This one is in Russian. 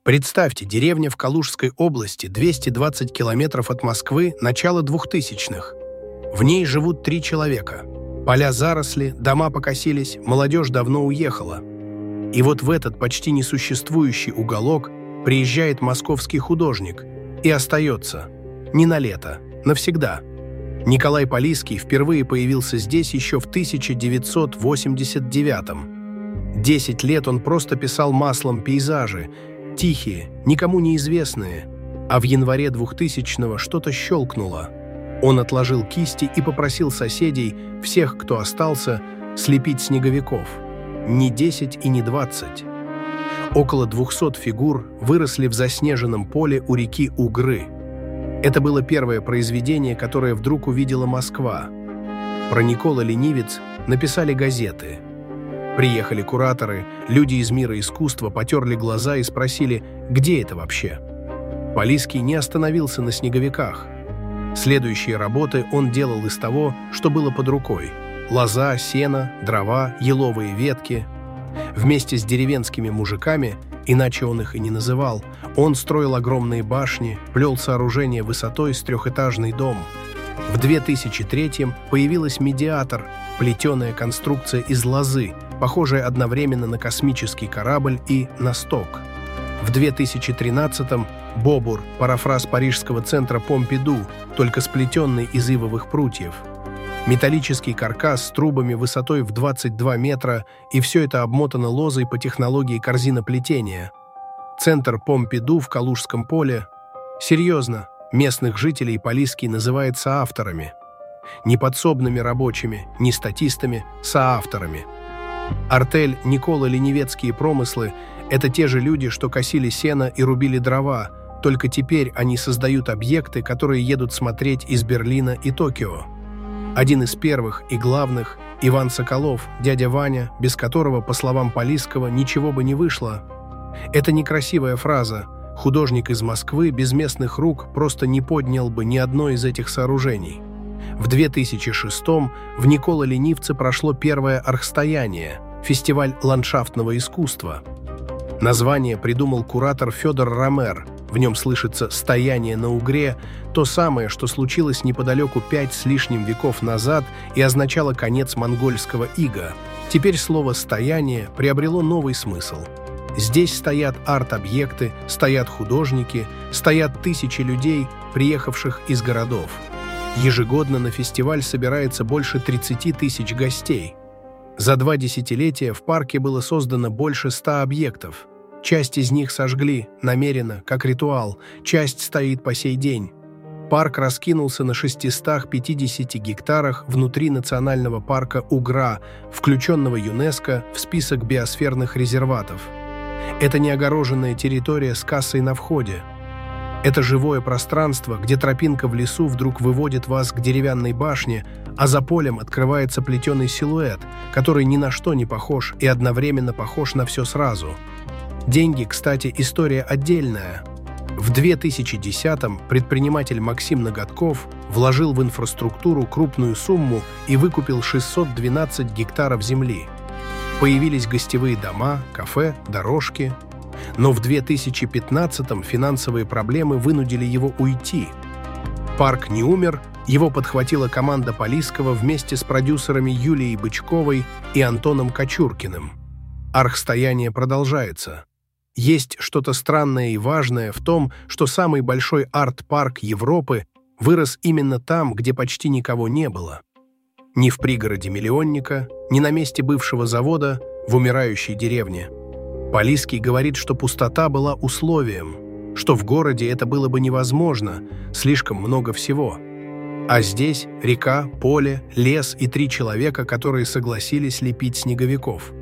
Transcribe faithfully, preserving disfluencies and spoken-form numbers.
Представьте, деревня в Калужской области, двести двадцать километров от Москвы, начало двухтысячных. В ней живут три человека. Поля заросли, дома покосились, молодежь давно уехала. И вот в этот почти несуществующий уголок приезжает московский художник и остается. Не на лето, навсегда. Николай Полиский впервые появился здесь еще в тысяча девятьсот восемьдесят девятом. Десять лет он просто писал маслом пейзажи, тихие, никому неизвестные, а в январе двухтысячного что-то щелкнуло. Он отложил кисти и попросил соседей, всех, кто остался, слепить снеговиков. Не десять и не двадцать. Около двухсот фигур выросли в заснеженном поле у реки Угры. Это было первое произведение, которое вдруг увидела Москва. Про Никола Ленивец написали газеты. Приехали кураторы, люди из мира искусства потерли глаза и спросили, где это вообще. Полиский не остановился на снеговиках. Следующие работы он делал из того, что было под рукой. Лоза, сено, дрова, еловые ветки. Вместе с деревенскими мужиками, иначе он их и не называл, он строил огромные башни, плел сооружения высотой с трехэтажный дом. В две тысячи третьем появилась «Медиатор», плетеная конструкция из лозы, похожая одновременно на космический корабль и на сток. В две тысячи тринадцатом «Бобур», парафраз парижского центра Помпиду, только сплетенный из ивовых прутьев. Металлический каркас с трубами высотой в двадцать два метра, и все это обмотано лозой по технологии корзиноплетения. Центр Помпиду в Калужском поле. Серьезно, местных жителей Полиский называет соавторами. Не подсобными рабочими, не статистами, соавторами. Артель Никола Ленивецкие промыслы – это те же люди, что косили сено и рубили дрова, только теперь они создают объекты, которые едут смотреть из Берлина и Токио. Один из первых и главных – Иван Соколов, дядя Ваня, без которого, по словам Полисского, ничего бы не вышло. Это некрасивая фраза. Художник из Москвы без местных рук просто не поднял бы ни одно из этих сооружений. В две тысячи шестом в Никола Ленивце прошло первое архстояние – фестиваль ландшафтного искусства. Название придумал куратор Федор Ромер. В нем слышится «стояние на Угре», то самое, что случилось неподалеку пять с лишним веков назад и означало конец монгольского ига. Теперь слово «стояние» приобрело новый смысл. Здесь стоят арт-объекты, стоят художники, стоят тысячи людей, приехавших из городов. Ежегодно на фестиваль собирается больше тридцати тысяч гостей. За два десятилетия в парке было создано больше ста объектов. Часть из них сожгли, намеренно, как ритуал, часть стоит по сей день. Парк раскинулся на шестистах пятидесяти гектарах внутри национального парка Угра, включенного ЮНЕСКО в список биосферных резерватов. Это не огороженная территория с кассой на входе. Это живое пространство, где тропинка в лесу вдруг выводит вас к деревянной башне, а за полем открывается плетеный силуэт, который ни на что не похож и одновременно похож на все сразу. Деньги, кстати, история отдельная. В две тысячи десятом предприниматель Максим Ноготков вложил в инфраструктуру крупную сумму и выкупил шестьсот двенадцать гектаров земли. Появились гостевые дома, кафе, дорожки. Но в две тысячи пятнадцатом финансовые проблемы вынудили его уйти. Парк не умер, его подхватила команда Полисского вместе с продюсерами Юлией Бычковой и Антоном Кочуркиным. Архстояние продолжается. Есть что-то странное и важное в том, что самый большой арт-парк Европы вырос именно там, где почти никого не было. Ни в пригороде миллионника, ни на месте бывшего завода, в умирающей деревне. Полиский говорит, что пустота была условием, что в городе это было бы невозможно, слишком много всего. А здесь река, поле, лес и три человека, которые согласились лепить снеговиков.